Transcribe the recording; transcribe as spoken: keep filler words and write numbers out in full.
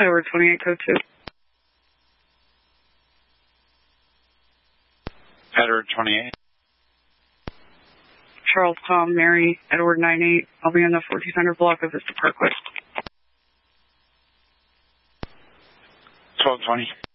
Edward twenty-eight, code two. Edward twenty-eight. Charles, Tom, Mary, Edward nine eight. I'll be in the fourteen hundred block of Vista Parkway. twelve twenty.